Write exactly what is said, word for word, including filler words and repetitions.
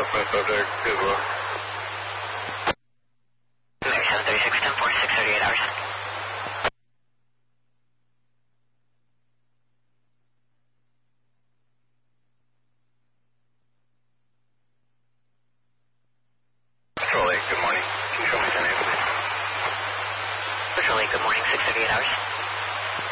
my subject, Google. seven thirty-six, ten four, six thirty-eight hours. Control eight, good morning. Can you show me your name, please? Control eight, good morning, six thirty-eight hours.